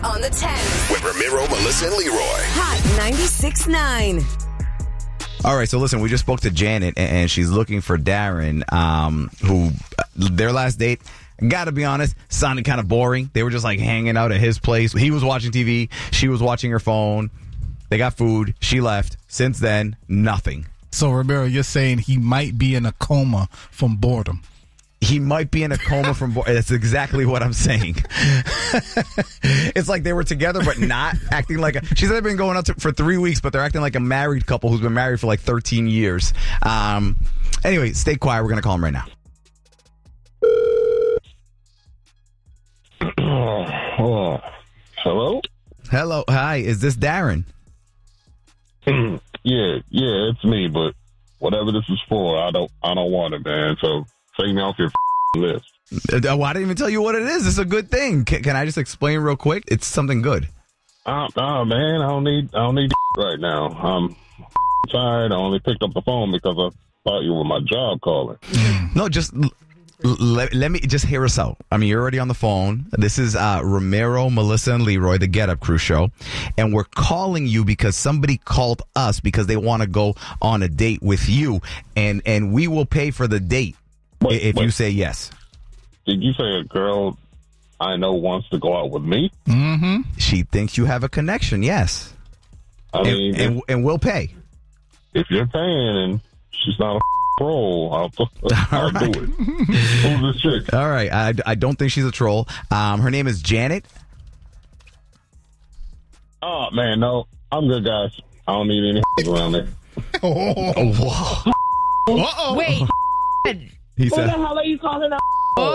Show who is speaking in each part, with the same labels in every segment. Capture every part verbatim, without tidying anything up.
Speaker 1: on the ten.
Speaker 2: With Ramiro, Melissa, and Leroy.
Speaker 1: Hot ninety-six point nine.
Speaker 3: All right, so listen, we just spoke to Janet, and she's looking for Darren, um, who, their last date, gotta be honest, sounded kind of boring. They were just like hanging out at his place. He was watching T V. She was watching her phone. They got food. She left. Since then, nothing.
Speaker 4: So, Ramiro, you're saying he might be in a coma from boredom.
Speaker 3: He might be in a coma from boredom. That's exactly what I'm saying. It's like they were together, but not acting like a... She said they've been going out to, for three weeks, but they're acting like a married couple who's been married for like thirteen years. Um, anyway, stay quiet. We're going to call him right now.
Speaker 5: Oh, hello?
Speaker 3: Hello. Hi. Is this Darren?
Speaker 5: yeah, yeah, it's me, but whatever this is for, I don't I don't want it, man. So take me off your list.
Speaker 3: Uh, well, I didn't even tell you what it is. It's a good thing. Can, can I just explain real quick? It's something good.
Speaker 5: Uh, nah, man, I don't need I don't need right now. I'm tired. I only picked up the phone because I thought you were my job calling.
Speaker 3: No, just... Let, let me just hear us out. I mean, you're already on the phone. This is uh, Ramiro, Melissa, and Leroy, the Get Up Crew show. And we're calling you because somebody called us because they want to go on a date with you. And, and we will pay for the date
Speaker 5: wait,
Speaker 3: if
Speaker 5: wait.
Speaker 3: you say yes.
Speaker 5: Did you say a girl I know wants to go out with me?
Speaker 4: Mm-hmm.
Speaker 3: She thinks you have a connection, yes.
Speaker 5: I
Speaker 3: and,
Speaker 5: mean,
Speaker 3: and,
Speaker 5: if,
Speaker 3: and we'll pay.
Speaker 5: if you're paying and she's not a troll, I'll, I'll
Speaker 3: right.
Speaker 5: do it. Who's this chick?
Speaker 3: All right. I, I don't think she's a troll. Um, her name is Janet.
Speaker 5: Oh, man, no. I'm good, guys. I don't need any around there.
Speaker 3: Oh,
Speaker 4: Uh-oh.
Speaker 6: Wait.
Speaker 3: he
Speaker 7: Who
Speaker 3: said.
Speaker 7: the hell are you calling a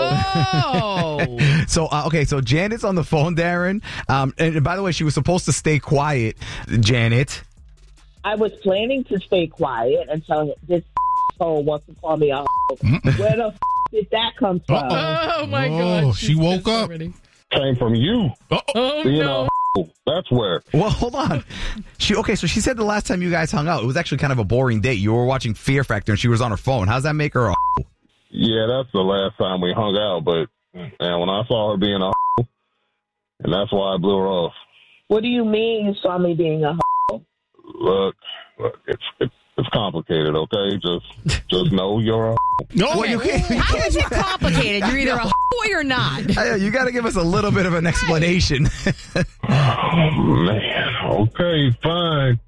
Speaker 6: Oh.
Speaker 3: So, uh, okay, so Janet's on the phone, Darren. Um, and by the way, she was supposed to stay quiet, Janet.
Speaker 7: I was planning to stay quiet until this phone wants to call me a Where the f- did that come from?
Speaker 6: Oh, my
Speaker 4: Oh,
Speaker 6: God.
Speaker 4: she
Speaker 6: She's
Speaker 4: woke
Speaker 6: pissed
Speaker 4: up.
Speaker 6: already.
Speaker 5: Came from you.
Speaker 6: Oh,
Speaker 5: You
Speaker 6: no.
Speaker 5: know, that's where.
Speaker 3: Well, hold on. She okay, so she said the last time you guys hung out, it was actually kind of a boring date. You were watching Fear Factor and she was on her phone. How's that make her a
Speaker 5: Yeah, that's the last time we hung out, but and when I saw her being a and that's why I blew her off.
Speaker 7: What do you mean you saw me being a
Speaker 5: Look, look it's it's, it's complicated, okay? Just just know you're a
Speaker 4: No,
Speaker 3: Well, you can't, you
Speaker 6: How
Speaker 3: can't
Speaker 6: is it complicated? You're either a boy or not.
Speaker 3: Uh, you got to give us a little bit of an explanation.
Speaker 5: Oh, man. Okay, fine.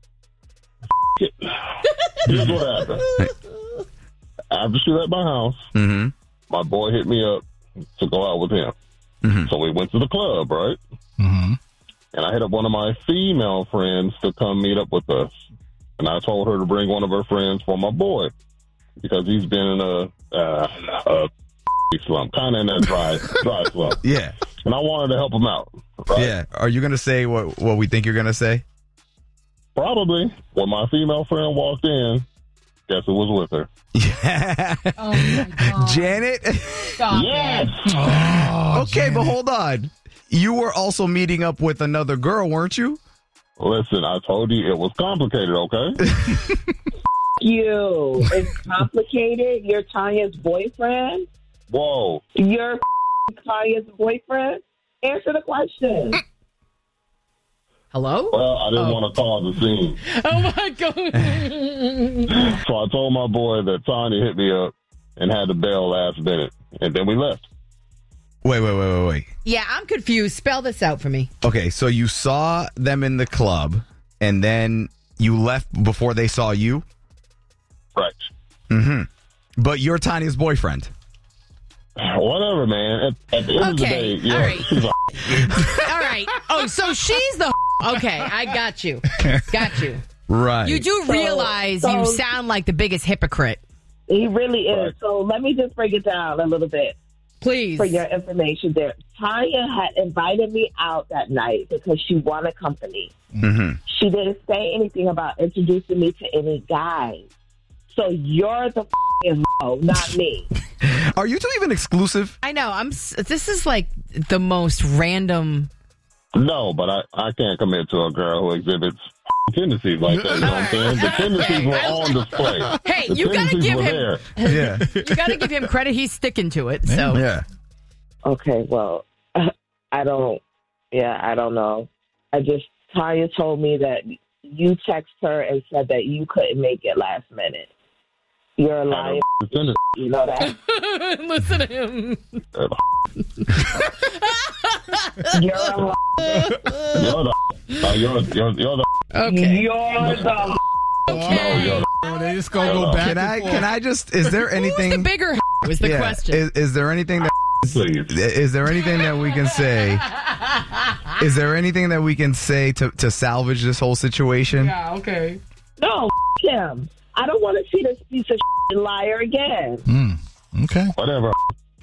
Speaker 5: Here's what happened. After she left my house,
Speaker 3: mm-hmm.
Speaker 5: my boy hit me up to go out with him.
Speaker 3: Mm-hmm.
Speaker 5: So we went to the club, right?
Speaker 4: Mm-hmm.
Speaker 5: And I hit up one of my female friends to come meet up with us. And I told her to bring one of her friends for my boy because he's been in a, uh, a slump, kind of in that dry, dry slump.
Speaker 3: Yeah.
Speaker 5: And I wanted to help him out. Right?
Speaker 3: Yeah. Are you going to say what, what we think you're going to say?
Speaker 5: Probably. When my female friend walked in, guess who was with her?
Speaker 3: Yeah.
Speaker 6: Oh, my God.
Speaker 3: Janet?
Speaker 6: Stop
Speaker 5: Yes!
Speaker 6: it.
Speaker 4: Oh,
Speaker 3: Okay,
Speaker 4: Janet.
Speaker 3: but hold on. You were also meeting up with another girl, weren't you?
Speaker 5: Listen, I told you it was complicated, okay?
Speaker 7: you? It's complicated. You're Tanya's boyfriend?
Speaker 5: Whoa.
Speaker 7: You're Tanya's boyfriend? Answer the question.
Speaker 6: Hello?
Speaker 5: Well, I didn't
Speaker 6: Oh.
Speaker 5: want to cause a scene.
Speaker 6: Oh, my God.
Speaker 5: So I told my boy that Tanya hit me up and had to bail last minute. And then we left.
Speaker 3: Wait, wait, wait, wait, wait.
Speaker 6: Yeah, I'm confused. Spell this out for me.
Speaker 3: Okay, so you saw them in the club, and then you left before they saw you?
Speaker 5: Right.
Speaker 3: Mm-hmm. But you're Tanya's boyfriend.
Speaker 5: Whatever, man. At, at the end
Speaker 6: Okay,
Speaker 5: of the day, yeah,
Speaker 6: all right.
Speaker 5: she's a
Speaker 6: All right. Oh, so she's the... Okay, I got you. Got you.
Speaker 3: Right.
Speaker 6: You do
Speaker 7: So-
Speaker 6: realize
Speaker 7: so-
Speaker 6: you sound like the biggest hypocrite.
Speaker 7: He really is.
Speaker 5: Right.
Speaker 7: So let me just break it down a little bit
Speaker 6: Please.
Speaker 7: for your information there. Tanya had invited me out that night because she wanted company.
Speaker 3: Mm-hmm.
Speaker 7: She didn't say anything about introducing me to any guys. So you're the f***ing hoe, not me.
Speaker 3: Are you two even exclusive?
Speaker 6: I know. I'm. s- This is like the most random.
Speaker 5: No, but I, I can't commit to a girl who exhibits tendencies like that. You know what I'm saying? The tendencies were on display.
Speaker 6: Hey,
Speaker 5: The
Speaker 6: you gotta
Speaker 5: tendencies
Speaker 6: give
Speaker 5: were
Speaker 6: him.
Speaker 5: there.
Speaker 3: Yeah.
Speaker 6: You gotta give him credit. He's sticking to it. So
Speaker 3: Yeah.
Speaker 7: Okay, well, I don't Yeah, I don't know. I just, Tanya told me that you text her and said that you couldn't make it last minute. You're a liar. You know that?
Speaker 6: Listen to him.
Speaker 7: You're a liar.
Speaker 5: You're the. Uh, you're, you're, you're the.
Speaker 6: Okay.
Speaker 7: You're the.
Speaker 6: Okay.
Speaker 5: you're the.
Speaker 4: Oh, they just gonna go back
Speaker 3: Can I?
Speaker 4: and forth.
Speaker 3: Can I just? Is there
Speaker 6: Who's
Speaker 3: anything?
Speaker 6: the bigger was the
Speaker 3: yeah,
Speaker 6: question.
Speaker 3: Is, is there anything that?
Speaker 5: Please.
Speaker 3: Is there anything that we can say? Is there anything that we can say to, to salvage this whole situation?
Speaker 6: Yeah, okay.
Speaker 7: No, him. I don't want to see this piece of liar again.
Speaker 4: Mm, okay.
Speaker 5: Whatever.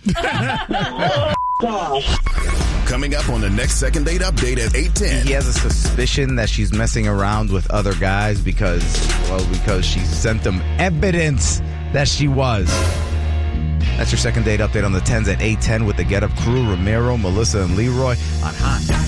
Speaker 7: Gosh.
Speaker 2: Coming up on the next second date update at eight ten.
Speaker 3: He has a suspicion that she's messing around with other guys because, well, because she sent them evidence that she was. That's your second date update on the tens at eight ten with the Get Up crew, Ramiro, Melissa, and Leroy on Hot